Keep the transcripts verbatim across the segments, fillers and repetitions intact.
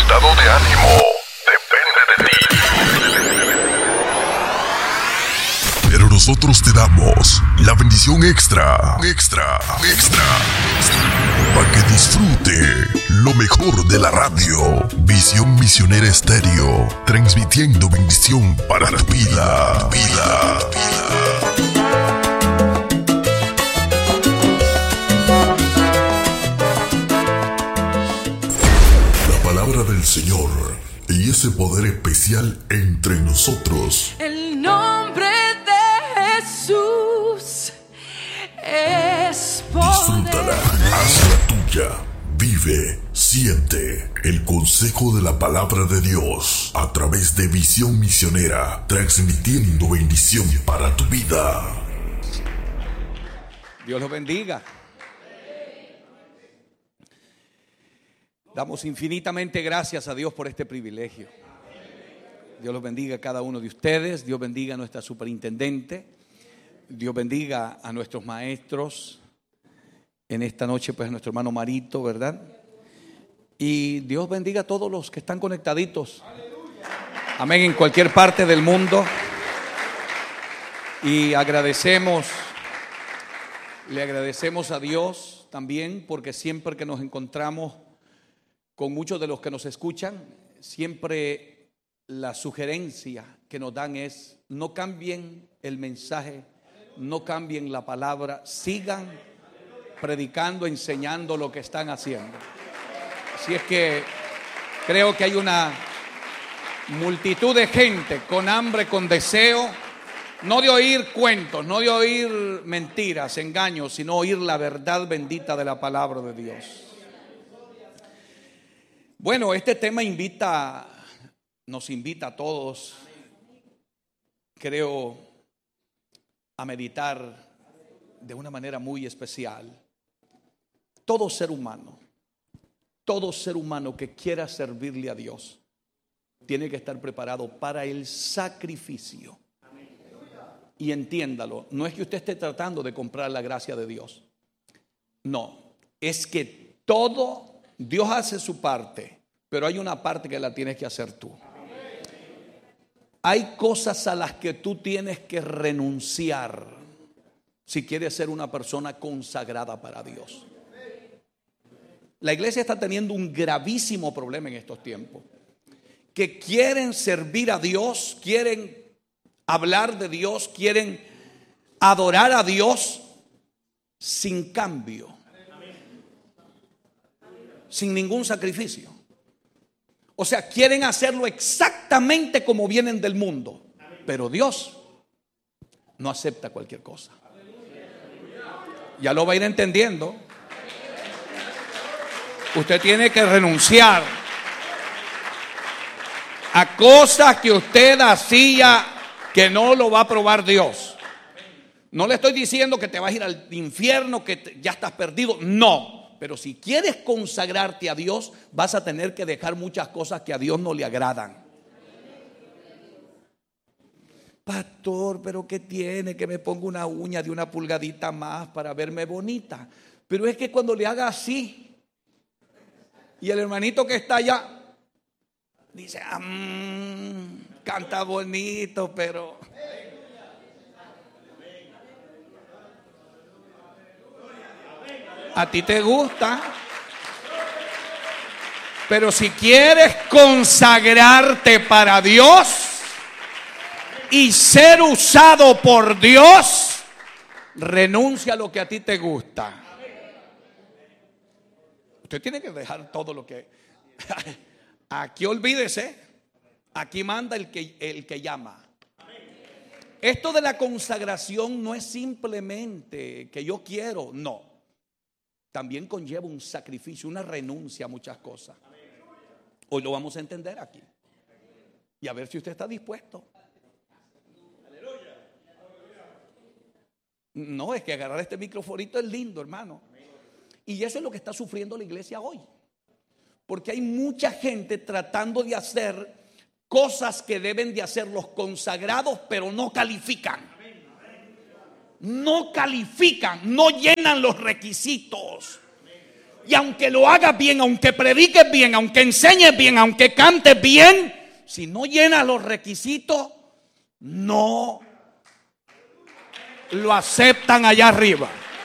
estado de ánimo depende de ti. Pero nosotros te damos la bendición extra, extra, extra, para que disfrute lo mejor de la radio. Visión Misionera Estéreo, transmitiendo bendición para la vida, vida, vida. Del Señor y ese poder especial entre nosotros. El nombre de Jesús es poder. Disfrútala, hazla tuya. Vive, siente el consejo de la palabra de Dios a través de Visión Misionera, transmitiendo bendición para tu vida. Dios los bendiga. Damos infinitamente gracias a Dios por este privilegio. Dios los bendiga a cada uno de ustedes. Dios bendiga a nuestra superintendente. Dios bendiga a nuestros maestros. En esta noche pues a nuestro hermano Marito, ¿verdad? Y Dios bendiga a todos los que están conectaditos. Amén, en cualquier parte del mundo. Y agradecemos, le agradecemos a Dios también porque siempre que nos encontramos con muchos de los que nos escuchan, siempre la sugerencia que nos dan es: no cambien el mensaje, no cambien la palabra, sigan predicando, enseñando lo que están haciendo. Así es que creo que hay una multitud de gente con hambre, con deseo, no de oír cuentos, no de oír mentiras, engaños, sino oír la verdad bendita de la palabra de Dios. Bueno, este tema invita, nos invita a todos, creo, a meditar de una manera muy especial. Todo ser humano, todo ser humano que quiera servirle a Dios, tiene que estar preparado para el sacrificio. Y entiéndalo, no es que usted esté tratando de comprar la gracia de Dios. No, es que todo... Dios hace su parte, pero hay una parte que la tienes que hacer tú. Hay cosas a las que tú tienes que renunciar si quieres ser una persona consagrada para Dios. La iglesia está teniendo un gravísimo problema en estos tiempos. Que quieren servir a Dios, quieren hablar de Dios, quieren adorar a Dios sin cambio, sin ningún sacrificio. O sea, quieren hacerlo exactamente como vienen del mundo. Pero Dios no acepta cualquier cosa. Ya lo va a ir entendiendo. Usted tiene que renunciar a cosas que usted hacía que no lo va a probar Dios. No le estoy diciendo que te vas a ir al infierno, que te, ya estás perdido. No. Pero si quieres consagrarte a Dios, vas a tener que dejar muchas cosas que a Dios no le agradan. Pastor, ¿pero qué tiene? Que me ponga una uña de una pulgadita más para verme bonita. Pero es que cuando le haga así, y el hermanito que está allá dice, mmm, canta bonito, pero... a ti te gusta. Pero si quieres consagrarte para Dios y ser usado por Dios, renuncia a lo que a ti te gusta. Usted tiene que dejar todo lo que... Aquí olvídese, aquí manda el que, el que llama. Esto de la consagración no es simplemente que yo quiero, no. También conlleva un sacrificio, una renuncia a muchas cosas. Hoy lo vamos a entender aquí. Y a ver si usted está dispuesto. No, es que agarrar este microfonito es lindo, hermano. Y eso es lo que está sufriendo la iglesia hoy. Porque hay mucha gente tratando de hacer cosas que deben de hacer los consagrados, pero no califican. No califican, no llenan los requisitos. Y aunque lo hagas bien, aunque prediques bien, aunque enseñes bien, aunque cantes bien, si no llenas los requisitos, no lo aceptan allá arriba.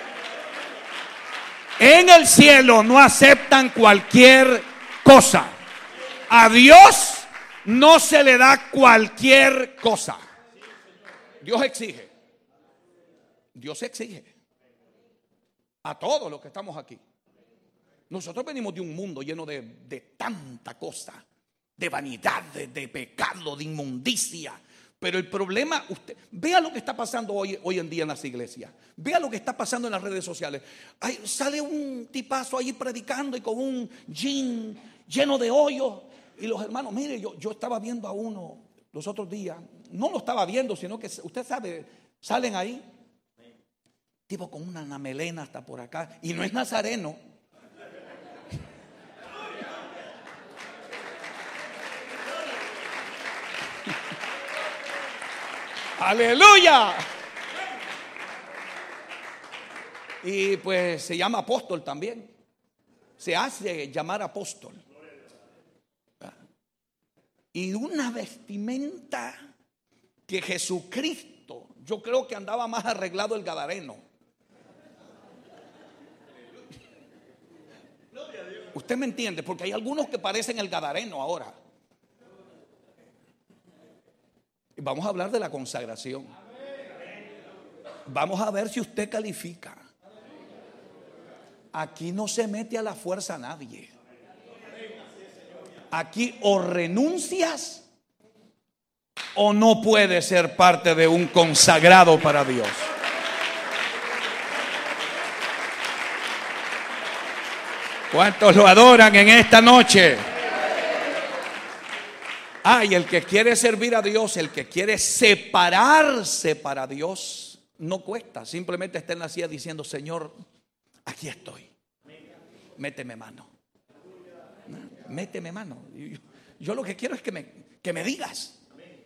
En el cielo no aceptan cualquier cosa. A Dios no se le da cualquier cosa. Dios exige. Dios exige. A todos los que estamos aquí. Nosotros venimos de un mundo lleno de, de tanta cosa. De vanidad, de, de pecado, de inmundicia. Pero el problema, usted vea lo que está pasando hoy, hoy en día en las iglesias. Vea lo que está pasando en las redes sociales. Ay, sale un tipazo ahí predicando y con un jean lleno de hoyos. Y los hermanos, mire, yo, yo estaba viendo a uno los otros días. No lo estaba viendo, sino que usted sabe, salen ahí. Tipo con una melena hasta por acá. Y no es nazareno. ¡Aleluya! Y pues se llama apóstol también. Se hace llamar apóstol. Y una vestimenta que Jesucristo, yo creo que andaba más arreglado el gadareno. Usted me entiende, porque hay algunos que parecen el gadareno ahora. Vamos a hablar de la consagración. Vamos a ver si usted califica. Aquí no se mete a la fuerza a nadie. Aquí o renuncias o no puedes ser parte de un consagrado para Dios. ¿Cuántos lo adoran en esta noche? Ah, y el que quiere servir a Dios, el que quiere separarse para Dios, no cuesta. Simplemente está en la silla diciendo: Señor, aquí estoy. Méteme mano. Méteme mano. Yo, yo lo que quiero es que me, que me digas.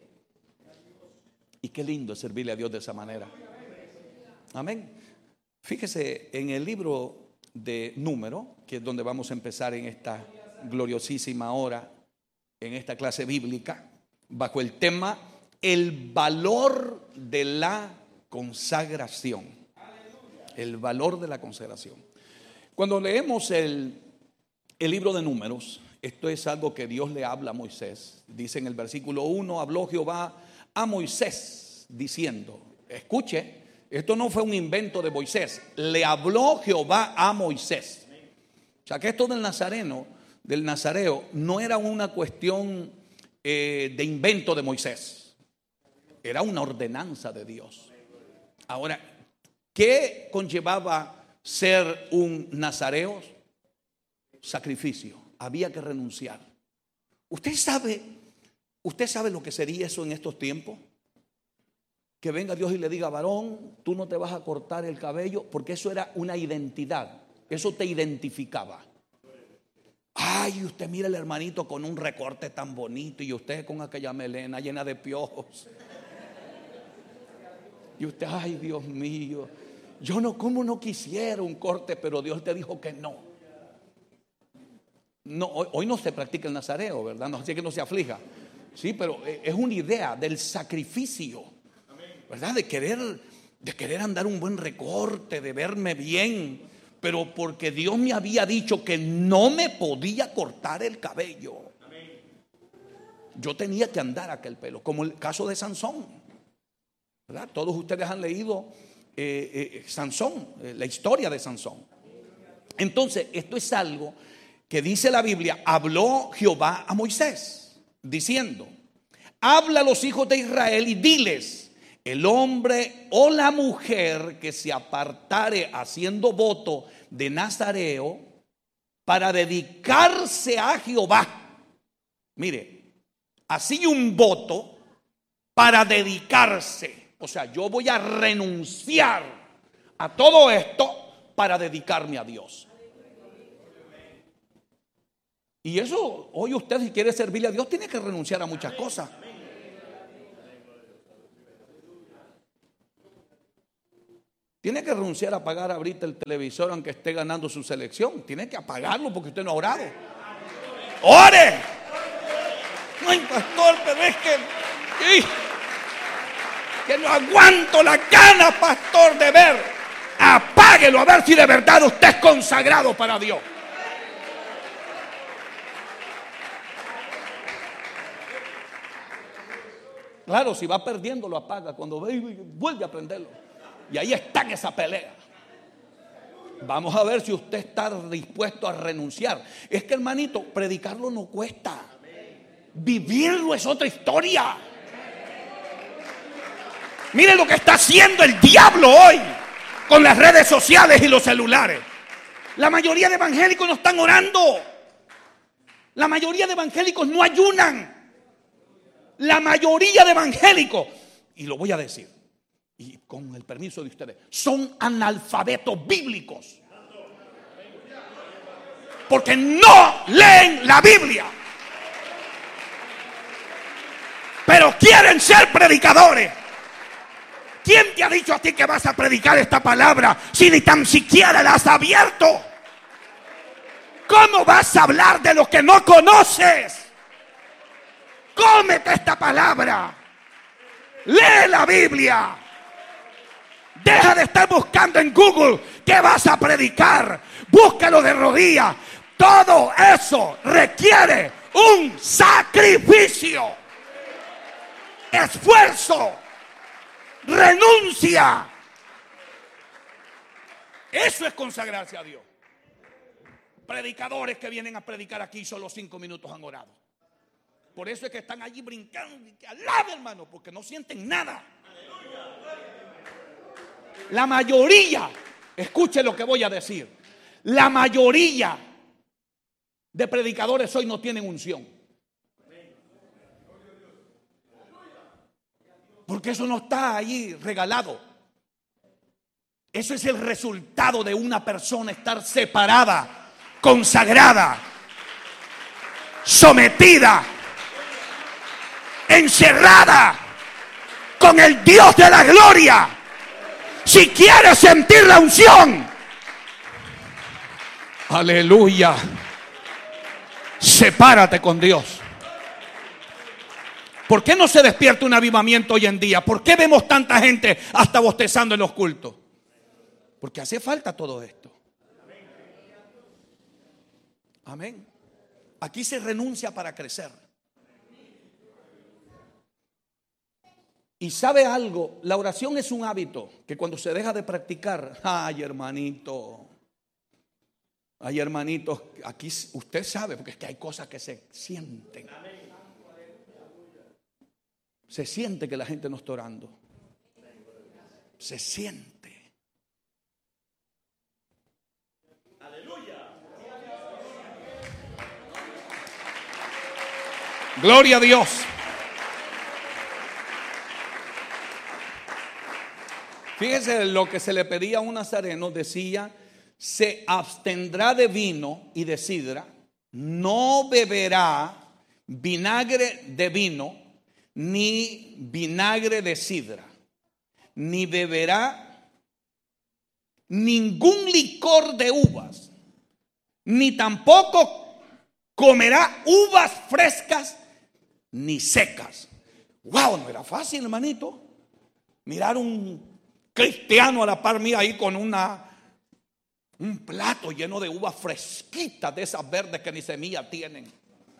Y qué lindo es servirle a Dios de esa manera. Amén. Fíjese en el libro de Números, que es donde vamos a empezar en esta gloriosísima hora, en esta clase bíblica, bajo el tema el valor de la consagración. El valor de la consagración. Cuando leemos el, el libro de Números, esto es algo que Dios le habla a Moisés. Dice en el versículo uno: habló Jehová a Moisés diciendo, escuche, esto no fue un invento de Moisés, le habló Jehová a Moisés. O sea que esto del nazareno, del nazareo, no era una cuestión eh, de invento de Moisés, era una ordenanza de Dios. Ahora, ¿qué conllevaba ser un nazareo? Sacrificio, había que renunciar. ¿Usted sabe, usted sabe lo que sería eso en estos tiempos? Que venga Dios y le diga: varón, tú no te vas a cortar el cabello, porque eso era una identidad, eso te identificaba. Ay, usted mira el hermanito con un recorte tan bonito y usted con aquella melena llena de piojos. Y usted, ay, Dios mío, yo no, como no quisiera un corte, pero Dios te dijo que no. No, hoy, hoy no se practica el nazareo, ¿verdad? No, así que no se aflija. Sí, pero es una idea del sacrificio, ¿verdad? De querer, de querer andar un buen recorte, de verme bien, pero porque Dios me había dicho que no me podía cortar el cabello. Yo tenía que andar aquel pelo, como el caso de Sansón, ¿verdad? Todos ustedes han leído eh, eh, Sansón, eh, la historia de Sansón. Entonces, esto es algo que dice la Biblia: habló Jehová a Moisés, diciendo: habla a los hijos de Israel y diles: el hombre o la mujer que se apartare haciendo voto de nazareo para dedicarse a Jehová. Mire, así un voto para dedicarse. O sea, yo voy a renunciar a todo esto para dedicarme a Dios. Y eso, hoy usted, si quiere servirle a Dios, tiene que renunciar a muchas cosas. Tiene que renunciar a pagar ahorita el televisor aunque esté ganando su selección. Tiene que apagarlo porque usted no ha orado. ¡Ore! Ay, pastor, pero es que... ¡ay! Que no aguanto la gana, pastor, de ver. Apáguelo a ver si de verdad usted es consagrado para Dios. Claro, si va perdiendo lo apaga. Cuando ve, vuelve a prenderlo. Y ahí está en esa pelea. Vamos a ver si usted está dispuesto a renunciar. Es que, hermanito, predicarlo no cuesta. Vivirlo es otra historia. Mire lo que está haciendo el diablo hoy con las redes sociales y los celulares. La mayoría de evangélicos no están orando. La mayoría de evangélicos no ayunan. La mayoría de evangélicos, y lo voy a decir, y con el permiso de ustedes, son analfabetos bíblicos. Porque no leen la Biblia. Pero quieren ser predicadores. ¿Quién te ha dicho a ti que vas a predicar esta palabra si ni tan siquiera la has abierto? ¿Cómo vas a hablar de lo que no conoces? Cómete esta palabra. Lee la Biblia. Deja de estar buscando en Google qué vas a predicar. Búscalo de rodillas. Todo eso requiere un sacrificio, esfuerzo, renuncia. Eso es consagrarse a Dios. Predicadores que vienen a predicar aquí solo cinco minutos han orado. Por eso es que están allí brincando. Alabe, hermano, porque no sienten nada. La mayoría, escuche lo que voy a decir. La mayoría de predicadores hoy no tienen unción. Porque eso no está allí regalado. Eso es el resultado de una persona estar separada, consagrada, sometida, encerrada con el Dios de la gloria. Si quieres sentir la unción, aleluya, sepárate con Dios. ¿Por qué no se despierta un avivamiento hoy en día? ¿Por qué vemos tanta gente hasta bostezando en los cultos? Porque hace falta todo esto. Amén. Aquí se renuncia para crecer. Y sabe algo, la oración es un hábito que cuando se deja de practicar, ay hermanito, ay hermanito, aquí usted sabe, porque es que hay cosas que se sienten. Se siente que la gente no está orando. Se siente. Aleluya. Gloria a Dios. Fíjese lo que se le pedía a un nazareno. Decía: se abstendrá de vino y de sidra, no beberá vinagre de vino, ni vinagre de sidra, ni beberá ningún licor de uvas, ni tampoco comerá uvas frescas ni secas. Wow, no era fácil, hermanito, mirar un cristiano a la par mía ahí con una un plato lleno de uvas fresquitas, de esas verdes que ni semilla tienen,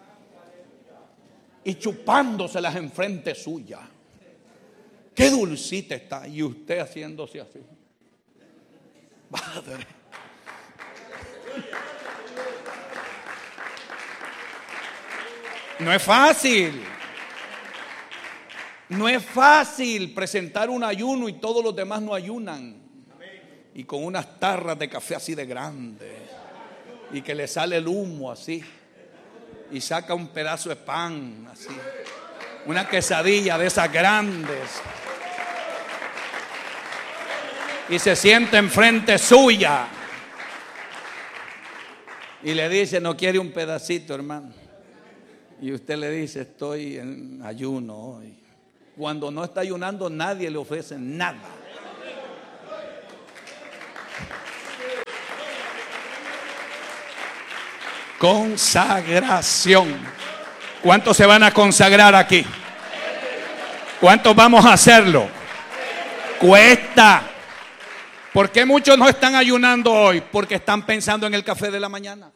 y chupándoselas enfrente suya. Qué dulcita está. Y usted haciéndose así. Padre. No es fácil. No es fácil presentar un ayuno y todos los demás no ayunan. Y con unas tarras de café así de grandes. Y que le sale el humo así. Y saca un pedazo de pan así. Una quesadilla de esas grandes. Y se sienta enfrente suya. Y le dice: no quiere un pedacito, hermano. Y usted le dice: estoy en ayuno hoy. Cuando no está ayunando, nadie le ofrece nada. Consagración. ¿Cuántos se van a consagrar aquí? ¿Cuántos vamos a hacerlo? Cuesta. ¿Por qué muchos no están ayunando hoy? Porque están pensando en el café de la mañana.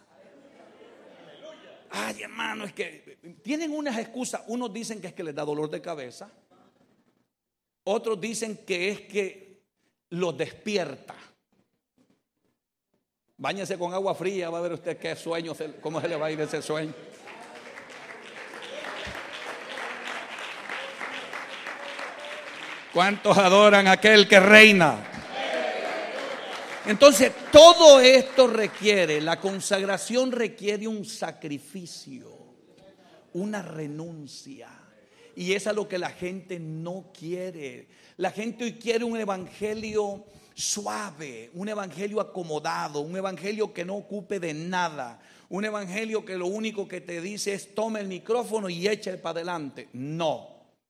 Ay, hermano, es que tienen unas excusas. Unos dicen que es que les da dolor de cabeza. Otros dicen que es que los despierta. Báñese con agua fría, va a ver usted qué sueño, cómo se le va a ir ese sueño. ¿Cuántos adoran a aquel que reina? Entonces, todo esto requiere, la consagración requiere un sacrificio, una renuncia. Y eso es lo que la gente no quiere. La gente hoy quiere un evangelio suave, un evangelio acomodado, un evangelio que no ocupe de nada, un evangelio que lo único que te dice es toma el micrófono y eche para adelante. No.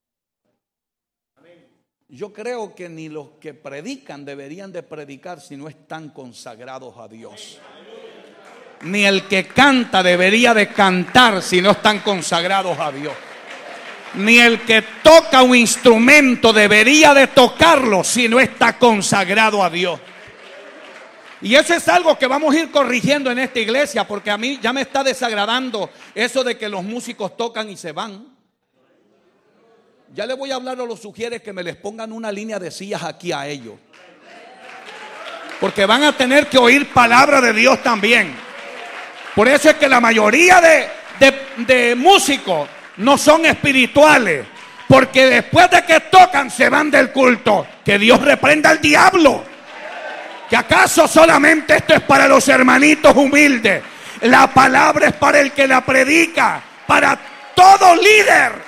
Yo creo que ni los que predican deberían de predicar si no están consagrados a Dios. Ni el que canta debería de cantar si no están consagrados a Dios. Ni el que toca un instrumento debería de tocarlo si no está consagrado a Dios. Y eso es algo que vamos a ir corrigiendo en esta iglesia, porque a mí ya me está desagradando eso de que los músicos tocan y se van. Ya le voy a hablar a los sugieres que me les pongan una línea de sillas aquí a ellos, porque van a tener que oír palabra de Dios también. Por eso es que la mayoría de, de, de músicos no son espirituales, porque después de que tocan se van del culto. Que Dios reprenda al diablo. ¿Que acaso solamente esto es para los hermanitos humildes? La palabra es para el que la predica, para todo líder.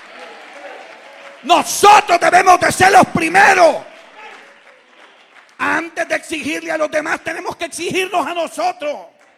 Nosotros debemos de ser los primeros. Antes de exigirle a los demás, tenemos que exigirnos a nosotros.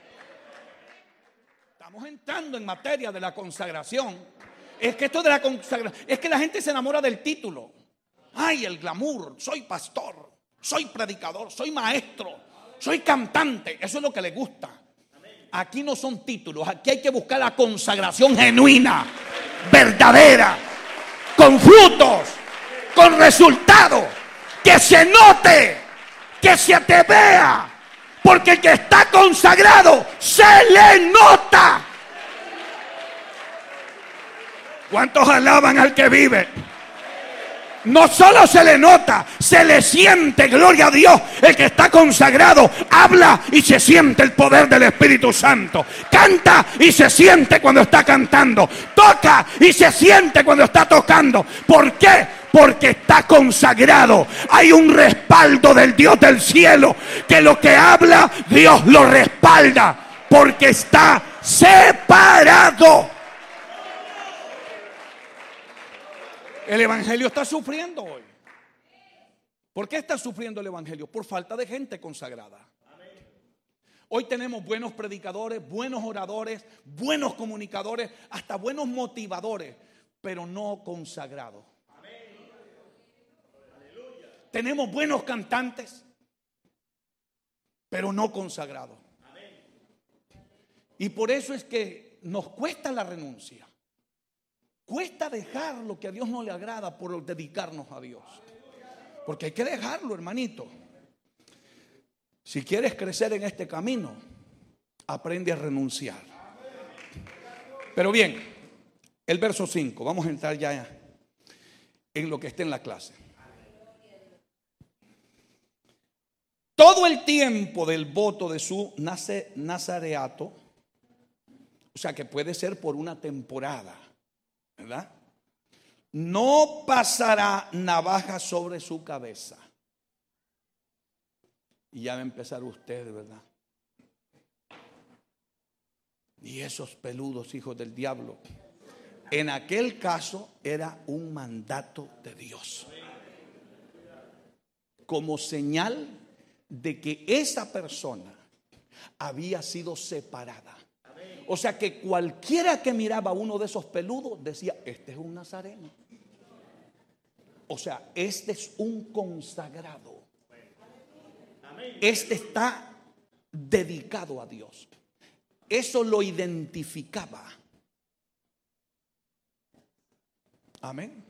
Estamos entrando en materia de la consagración. Es que esto de la consagración, es que la gente se enamora del título. Ay, el glamour, soy pastor, soy predicador, soy maestro, soy cantante. Eso es lo que le gusta. Aquí no son títulos, aquí hay que buscar la consagración genuina, verdadera, con frutos, con resultados, que se note, que se te vea, porque el que está consagrado se le nota. ¿Cuántos alaban al que vive? No solo se le nota, se le siente, gloria a Dios. El que está consagrado habla y se siente el poder del Espíritu Santo. Canta y se siente cuando está cantando. Toca y se siente cuando está tocando. ¿Por qué? Porque está consagrado. Hay un respaldo del Dios del cielo, que lo que habla, Dios lo respalda, porque está separado. El evangelio está sufriendo hoy. ¿Por qué está sufriendo el evangelio? Por falta de gente consagrada. Hoy tenemos buenos predicadores, buenos oradores, buenos comunicadores, hasta buenos motivadores, pero no consagrados. Tenemos buenos cantantes, pero no consagrados. Y por eso es que nos cuesta la renuncia. Cuesta dejar lo que a Dios no le agrada por dedicarnos a Dios. Porque hay que dejarlo, hermanito. Si quieres crecer en este camino, aprende a renunciar. Pero bien, el verso cinco, vamos a entrar ya en lo que está en la clase. Todo el tiempo del voto de su nazareato, o sea que puede ser por una temporada, ¿verdad? No pasará navaja sobre su cabeza. Y ya va a empezar usted, ¿verdad? Y esos peludos hijos del diablo. En aquel caso era un mandato de Dios, como señal de que esa persona había sido separada. O sea que cualquiera que miraba a uno de esos peludos decía, este es un nazareno. O sea, este es un consagrado. Este está dedicado a Dios. eso lo identificaba. Amén.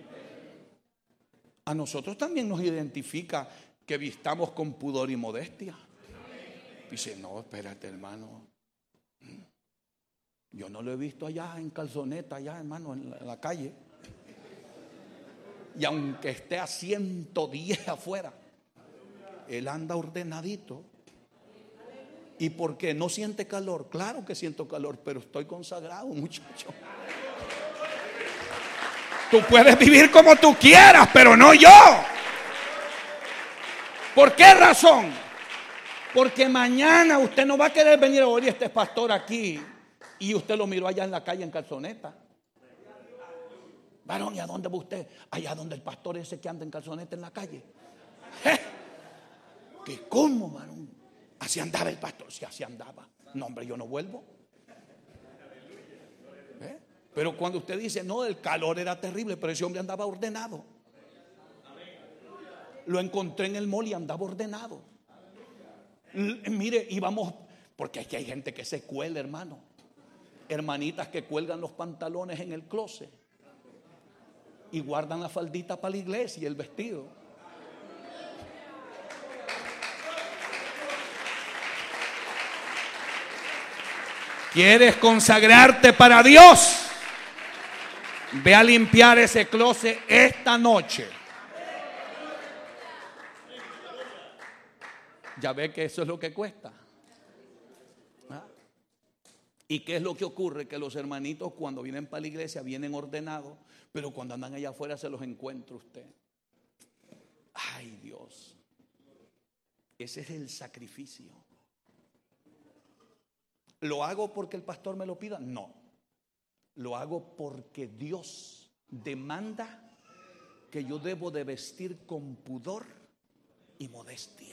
A nosotros también nos identifica que vistamos con pudor y modestia. Dice, no, espérate, hermano. Yo no lo he visto allá en calzoneta, allá, hermano, en la, en la calle. Y aunque esté a ciento diez afuera, él anda ordenadito. ¿Y por qué? ¿No siente calor? Claro que siento calor, pero estoy consagrado, muchacho. Tú puedes vivir como tú quieras, pero no yo. ¿Por qué razón? Porque mañana usted no va a querer venir a oír a este pastor aquí y usted lo miró allá en la calle en calzoneta. Varón, ¿y a dónde va usted? Allá donde el pastor ese que anda en calzoneta en la calle. ¿Eh? ¿Qué cómo, varón? Así andaba el pastor. Sí, así andaba. No, hombre, yo no vuelvo. ¿Eh? Pero cuando usted dice, no, el calor era terrible, pero ese hombre andaba ordenado. Lo encontré en el mall y andaba ordenado. L- mire, íbamos, porque aquí hay gente que se cuela, hermano. Hermanitas que cuelgan los pantalones en el closet y guardan la faldita para la iglesia y el vestido. ¿Quieres consagrarte para Dios? Ve a limpiar ese closet esta noche. Ya ve que eso es lo que cuesta. ¿Ah? ¿Y qué es lo que ocurre? Que los hermanitos cuando vienen para la iglesia vienen ordenados, pero cuando andan allá afuera se los encuentra usted. Ay, Dios. Ese es el sacrificio. ¿Lo hago porque el pastor me lo pida? No. Lo hago porque Dios demanda que yo debo de vestir con pudor y modestia.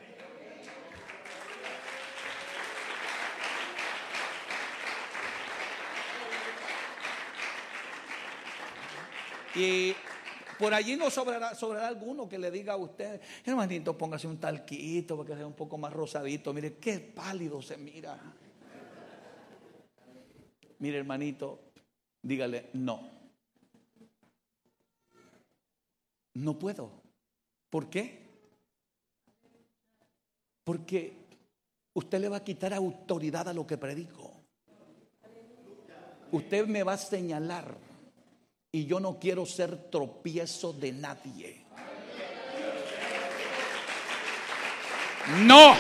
Y por allí no sobrará, sobrará alguno que le diga a usted, hermanito, póngase un talquito para que sea un poco más rosadito. Mire, qué pálido se mira. Mire, hermanito, dígale, no. No puedo. ¿Por qué? Porque usted le va a quitar autoridad a lo que predico. Usted me va a señalar y yo no quiero ser tropiezo de nadie. No.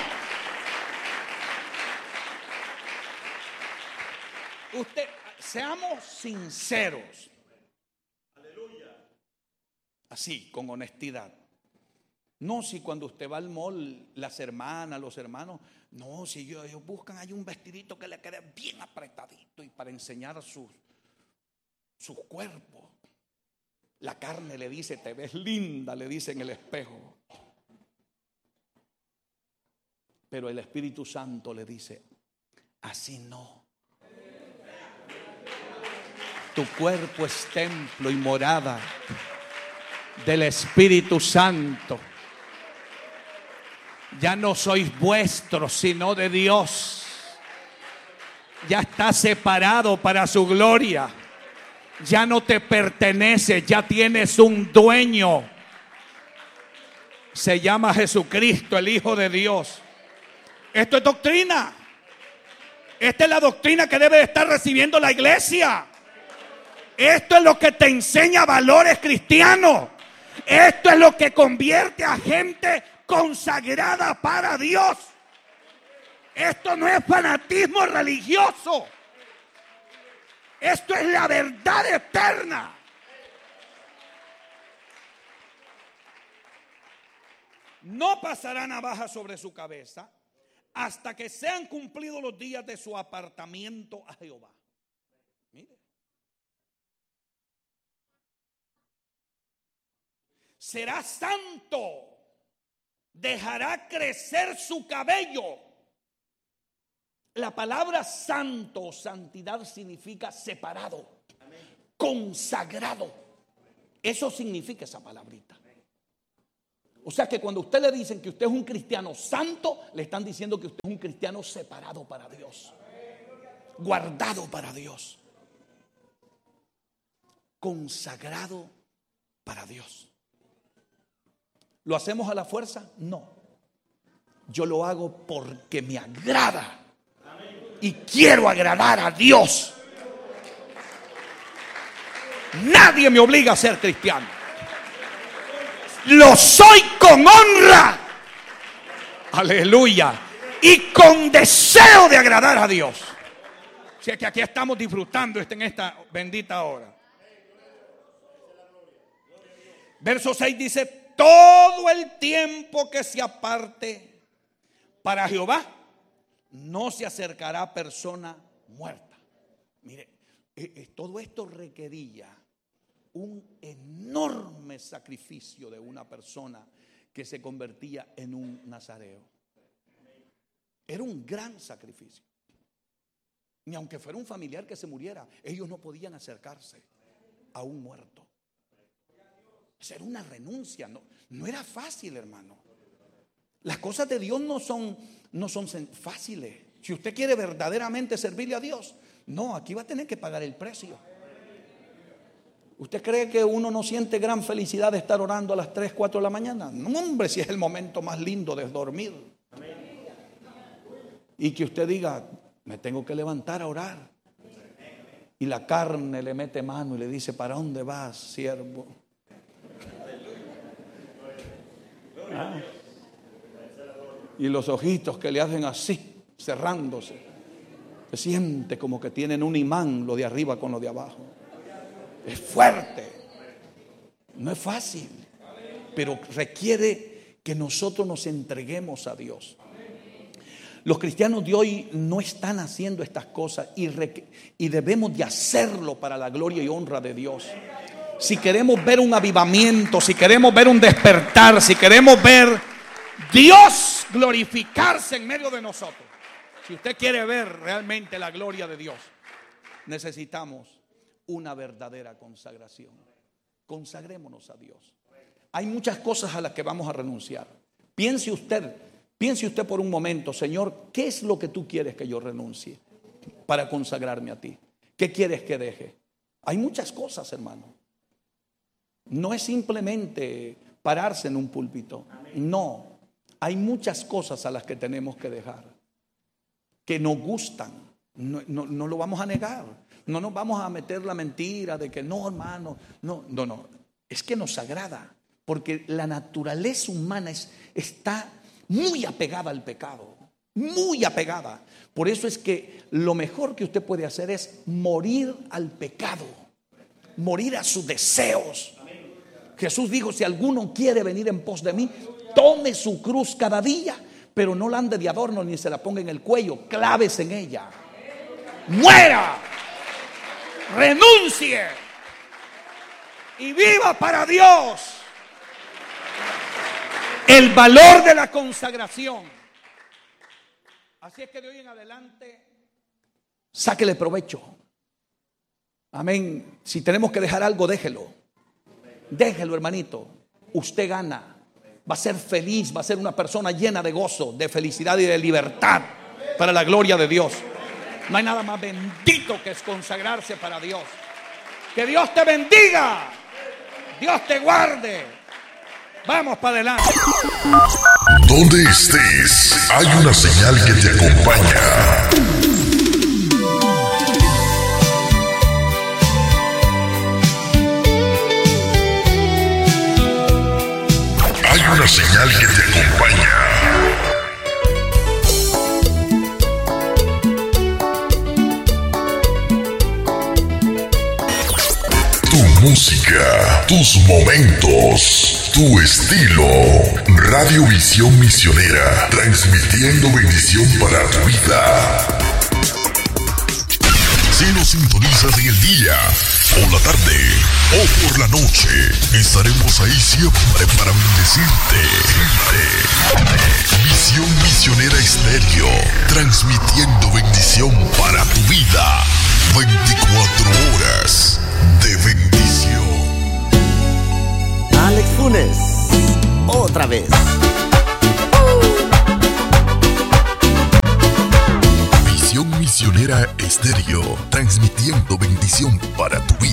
Usted, seamos sinceros. Aleluya. Así, con honestidad. No, si cuando usted va al mall, las hermanas, los hermanos, no, si ellos, ellos buscan ahí un vestidito que le quede bien apretadito y para enseñar sus, sus cuerpos. La carne le dice, te ves linda, le dice en el espejo. Pero el Espíritu Santo le dice, así no. Tu cuerpo es templo y morada del Espíritu Santo. Ya no sois vuestros, sino de Dios. Ya está separado para su gloria. Ya no te pertenece, ya tienes un dueño. Se llama Jesucristo, el Hijo de Dios. Esto es doctrina. Esta es la doctrina que debe de estar recibiendo la iglesia. Esto es lo que te enseña valores cristianos. Esto es lo que convierte a gente consagrada para Dios. Esto no es fanatismo religioso. Esto es la verdad eterna. No pasará navaja sobre su cabeza hasta que sean cumplidos los días de su apartamiento a Jehová. Mire. Será santo. Dejará crecer su cabello. La palabra santo o santidad significa separado, consagrado. Eso significa esa palabrita. O sea que cuando a usted le dicen que usted es un cristiano santo, le están diciendo que usted es un cristiano separado para Dios. guardado para Dios, consagrado para Dios. ¿Lo hacemos a la fuerza? No. Yo lo hago porque me agrada y quiero agradar a Dios. Nadie me obliga a ser cristiano. Lo soy con honra. Aleluya. Y con deseo de agradar a Dios. O sea que aquí estamos disfrutando en esta bendita hora. Verso seis dice: todo el tiempo que se aparte para Jehová, no se acercará persona muerta. Mire, eh, eh, todo esto requería un enorme sacrificio de una persona que se convertía en un nazareo. Era un gran sacrificio. Ni aunque fuera un familiar que se muriera, ellos no podían acercarse a un muerto. Era una renuncia, no, no era fácil, hermano. Las cosas de Dios no son, no son fáciles. Si usted quiere verdaderamente servirle a Dios, no, aquí va a tener que pagar el precio. ¿Usted cree que uno no siente gran felicidad de estar orando a las tres, cuatro de la mañana? No, hombre, si es el momento más lindo de dormir. Y que usted diga: me tengo que levantar a orar. Y la carne le mete mano y le dice: ¿para dónde vas, siervo? Ah. Y los ojitos que le hacen así, cerrándose, se siente como que tienen un imán lo de arriba con lo de abajo. Es fuerte, no es fácil, pero requiere que nosotros nos entreguemos a Dios. Los cristianos de hoy no están haciendo estas cosas y, re, y debemos de hacerlo para la gloria y honra de Dios. Si queremos ver un avivamiento, si queremos ver un despertar, si queremos ver Dios glorificarse en medio de nosotros, si usted quiere ver realmente la gloria de Dios, necesitamos una verdadera consagración. Consagrémonos a Dios. Hay muchas cosas a las que vamos a renunciar. Piense usted, piense usted por un momento: Señor, ¿qué es lo que tú quieres que yo renuncie para consagrarme a ti? ¿Qué quieres que deje? Hay muchas cosas, hermano. No es simplemente pararse en un púlpito. No, hay muchas cosas a las que tenemos que dejar, que nos gustan. No, no, no lo vamos a negar. No nos vamos a meter la mentira de que no, hermano. No, no, no. Es que nos agrada, porque la naturaleza humana es, está muy apegada al pecado. Muy apegada. Por eso es que lo mejor que usted puede hacer es morir al pecado, morir a sus deseos. Jesús dijo: si alguno quiere venir en pos de mí, tome su cruz cada día, pero no la ande de adorno ni se la ponga en el cuello. Clávese en ella. Muera, renuncie y viva para Dios. El valor de la consagración. Así es que de hoy en adelante, sáquele provecho. Amén. Si tenemos que dejar algo, déjelo. Déjelo, hermanito. Usted gana. Va a ser feliz, va a ser una persona llena de gozo, de felicidad y de libertad para la gloria de Dios. No hay nada más bendito que es consagrarse para Dios. Que Dios te bendiga. Dios te guarde. Vamos para adelante. Donde estés, hay una señal que te acompaña. Hay una señal que te acompaña. Tu música, tus momentos, tu estilo. Radio Visión Misionera, transmitiendo bendición para tu vida. Si nos sintonizas en el día, o la tarde, o por la noche, estaremos ahí siempre para bendecirte. Visión Misionera Estéreo, transmitiendo bendición para tu vida. veinticuatro horas de bendición. Alex Funes, otra vez. Visión Misionera Estéreo. Estéreo, transmitiendo bendición para tu vida.